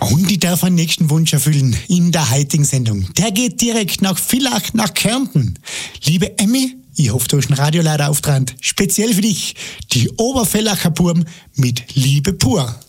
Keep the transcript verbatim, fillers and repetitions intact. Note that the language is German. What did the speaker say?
Und ich darf einen nächsten Wunsch erfüllen in der heutigen Sendung. Der geht direkt nach Villach, nach Kärnten. Liebe Emmy, ich hoffe, du hast einen Radioleiter auftragend. Speziell für dich, die Oberfellacher Burm mit Liebe pur.